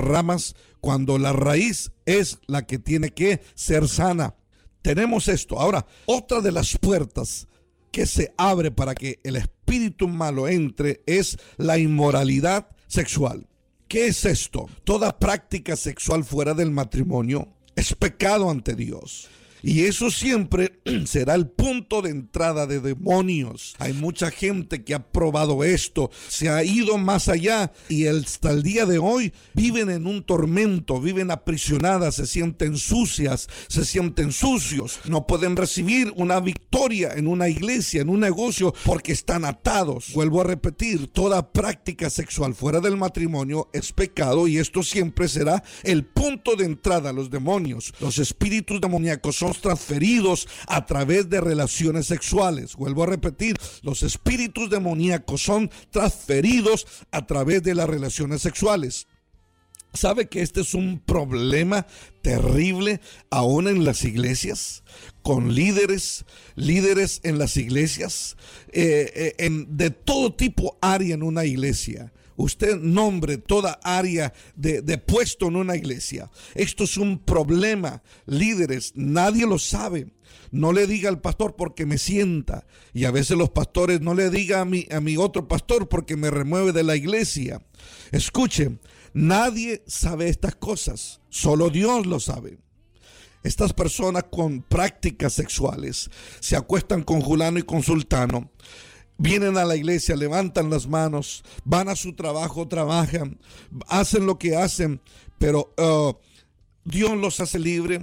ramas cuando la raíz es la que tiene que ser sana. Tenemos esto. Ahora, otra de las puertas que se abre para que el espíritu malo entre es la inmoralidad sexual. ¿Qué es esto? Toda práctica sexual fuera del matrimonio es pecado ante Dios. Y eso siempre será el punto de entrada de demonios. Hay mucha gente que ha probado esto, se ha ido más allá y hasta el día de hoy viven en un tormento, viven aprisionadas, se sienten sucias, se sienten sucios. No pueden recibir una victoria en una iglesia, en un negocio, porque están atados. Vuelvo a repetir, toda práctica sexual fuera del matrimonio es pecado y esto siempre será el punto de entrada a los demonios. Los espíritus demoníacos son transferidos a través de relaciones sexuales. Vuelvo a repetir, los espíritus demoníacos son transferidos a través de las relaciones sexuales. ¿Sabe que este es un problema terrible aún en las iglesias? Con líderes en las iglesias, de todo tipo área en una iglesia. Usted nombre toda área de puesto en una iglesia. Esto es un problema. Líderes, nadie lo sabe. No le diga al pastor porque me sienta. Y a veces los pastores no le diga a mi otro pastor porque me remueve de la iglesia. Escuche, nadie sabe estas cosas. Solo Dios lo sabe. Estas personas con prácticas sexuales se acuestan con fulano y con sultano. Vienen a la iglesia, levantan las manos, van a su trabajo, trabajan, hacen lo que hacen, pero Dios los hace libre,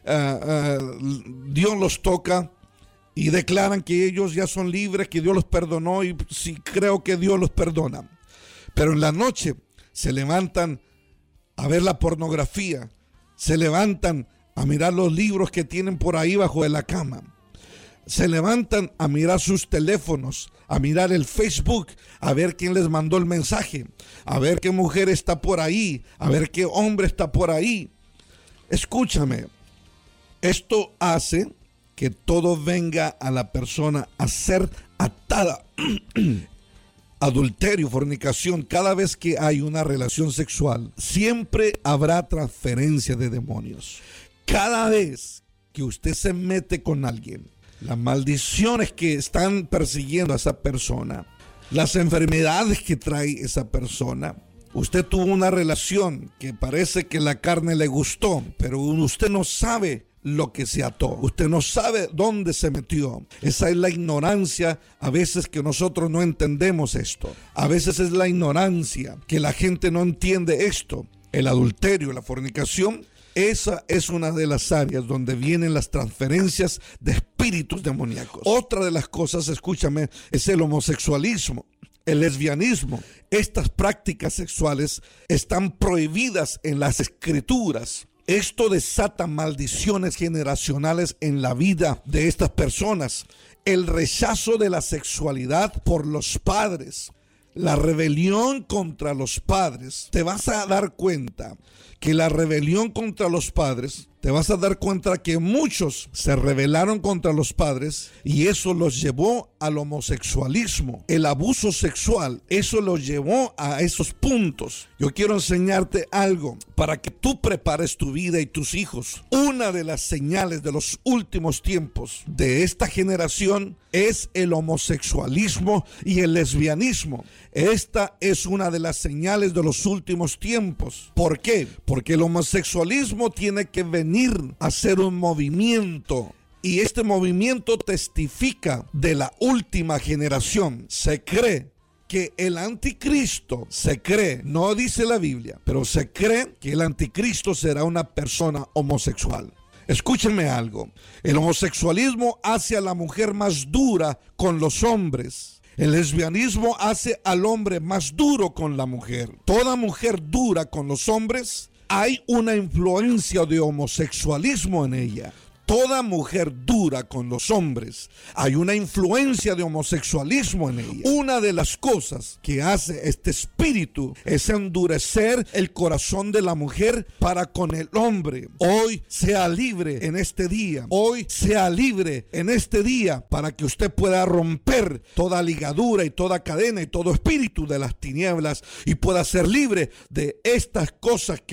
Dios los toca y declaran que ellos ya son libres, que Dios los perdonó y sí creo que Dios los perdona. Pero en la noche se levantan a ver la pornografía, se levantan a mirar los libros que tienen por ahí bajo de la cama. Se levantan a mirar sus teléfonos, a mirar el Facebook, a ver quién les mandó el mensaje, a ver qué mujer está por ahí, a ver qué hombre está por ahí. Escúchame, esto hace que todo venga a la persona a ser atada. Adulterio, fornicación, cada vez que hay una relación sexual, siempre habrá transferencia de demonios. Cada vez que usted se mete con alguien, las maldiciones que están persiguiendo a esa persona, las enfermedades que trae esa persona. Usted tuvo una relación que parece que la carne le gustó, pero usted no sabe lo que se ató. Usted no sabe dónde se metió. Esa es la ignorancia a veces que nosotros no entendemos esto. A veces es la ignorancia que la gente no entiende esto. El adulterio, la fornicación. Esa es una de las áreas donde vienen las transferencias de espíritus demoníacos. Otra de las cosas, escúchame, es el homosexualismo, el lesbianismo. Estas prácticas sexuales están prohibidas en las escrituras. Esto desata maldiciones generacionales en la vida de estas personas. El rechazo de la sexualidad por los padres. La rebelión contra los padres. Te vas a dar cuenta que la rebelión contra los padres, te vas a dar cuenta que muchos se rebelaron contra los padres y eso los llevó al homosexualismo, el abuso sexual, eso los llevó a esos puntos. Yo quiero enseñarte algo para que tú prepares tu vida y tus hijos. Una de las señales de los últimos tiempos de esta generación es el homosexualismo y el lesbianismo. Esta es una de las señales de los últimos tiempos. ¿Por qué? Porque el homosexualismo tiene que venir a ser un movimiento. Y este movimiento testifica de la última generación. Se cree que el anticristo, no dice la Biblia, pero se cree que el anticristo será una persona homosexual. Escúchenme algo, el homosexualismo hace a la mujer más dura con los hombres. El lesbianismo hace al hombre más duro con la mujer. Toda mujer dura con los hombres, hay una influencia de homosexualismo en ella. Toda mujer dura con los hombres, hay una influencia de homosexualismo en ella. Una de las cosas que hace este espíritu es endurecer el corazón de la mujer para con el hombre. Hoy sea libre en este día. Hoy sea libre en este día para que usted pueda romper toda ligadura y toda cadena y todo espíritu de las tinieblas y pueda ser libre de estas cosas que